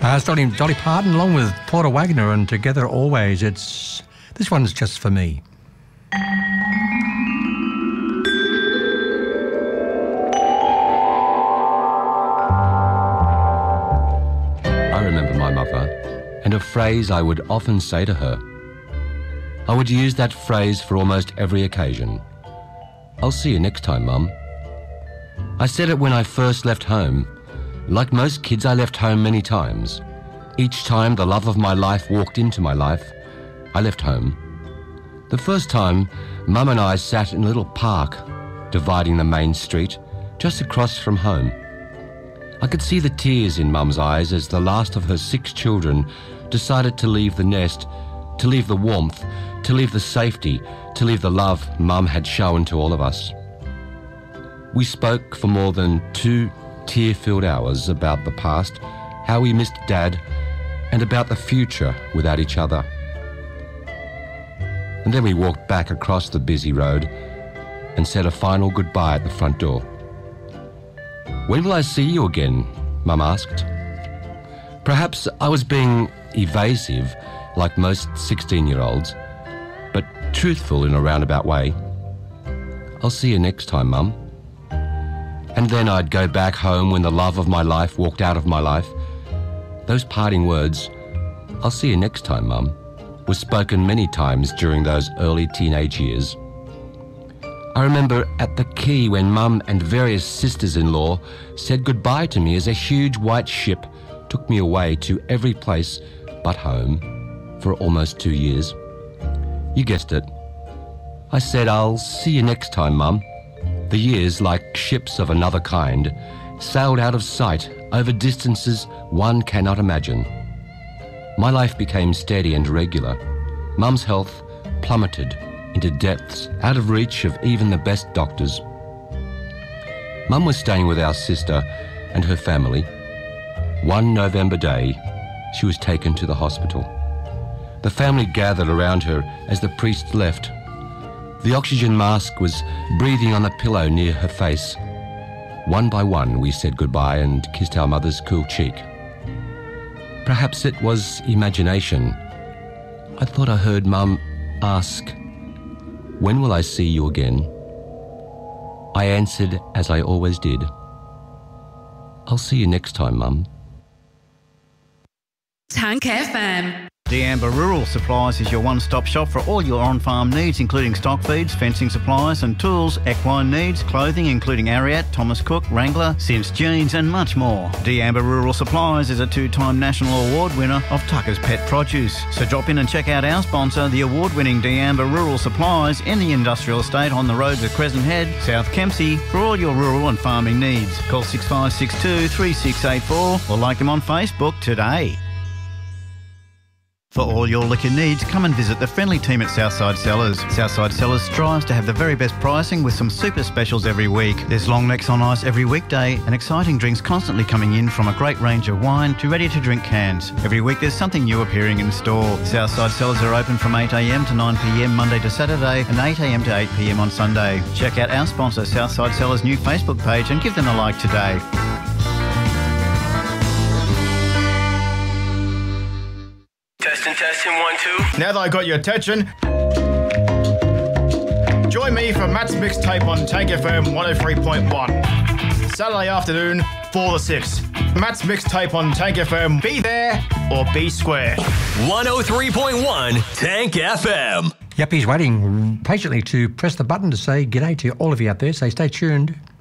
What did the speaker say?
It's Dolly Parton along with Porter Wagner and Together Always. This one's just for me. I remember my mother and a phrase I would often say to her. I would use that phrase for almost every occasion. I'll see you next time, Mum. I said it when I first left home. Like most kids, I left home many times. Each time the love of my life walked into my life, I left home. The first time, Mum and I sat in a little park, dividing the main street, just across from home. I could see the tears in Mum's eyes as the last of her 6 children decided to leave the nest, to leave the warmth, to leave the safety, to leave the love Mum had shown to all of us. We spoke for more than 2 tear-filled hours about the past, how we missed Dad, and about the future without each other. And then we walked back across the busy road and said a final goodbye at the front door. "When will I see you again?" Mum asked. Perhaps I was being evasive, like most 16-year-olds, but truthful in a roundabout way. "I'll see you next time, Mum." And then I'd go back home when the love of my life walked out of my life. Those parting words, "I'll see you next time, Mum," were spoken many times during those early teenage years. I remember at the quay when Mum and various sisters-in-law said goodbye to me as a huge white ship took me away to every place but home for almost 2 years. You guessed it. I said, "I'll see you next time, Mum." The years, like ships of another kind, sailed out of sight over distances one cannot imagine. My life became steady and regular. Mum's health plummeted into depths out of reach of even the best doctors. Mum was staying with our sister and her family. One November day, she was taken to the hospital. The family gathered around her as the priest left. The oxygen mask was breathing on the pillow near her face. One by one, we said goodbye and kissed our mother's cool cheek. Perhaps it was imagination. I thought I heard Mum ask, "When will I see you again?" I answered as I always did. "I'll see you next time, Mum." Tank FM. D'Amber Rural Supplies is your one-stop shop for all your on-farm needs, including stock feeds, fencing supplies and tools, equine needs, clothing including Ariat, Thomas Cook, Wrangler, Sims Jeans and much more. D'Amber Rural Supplies is a 2-time national award winner of Tucker's Pet Produce. So drop in and check out our sponsor, the award-winning D'Amber Rural Supplies in the industrial estate on the roads of Crescent Head, South Kempsey for all your rural and farming needs. Call 6562 3684 or like them on Facebook today. For all your liquor needs, come and visit the friendly team at Southside Cellars. Southside Cellars strives to have the very best pricing with some super specials every week. There's long necks on ice every weekday and exciting drinks constantly coming in from a great range of wine to ready-to-drink cans. Every week there's something new appearing in store. Southside Cellars are open from 8am to 9pm Monday to Saturday and 8am to 8pm on Sunday. Check out our sponsor Southside Cellars' new Facebook page and give them a like today. Testing 1 2. Now that I got your attention, join me for Matt's mixtape on Tank FM 103.1. Saturday afternoon, 4 to 6. Matt's mixtape on Tank FM. Be there or be square. 103.1 Tank FM. Yep, he's waiting patiently to press the button to say g'day to all of you out there, so stay tuned.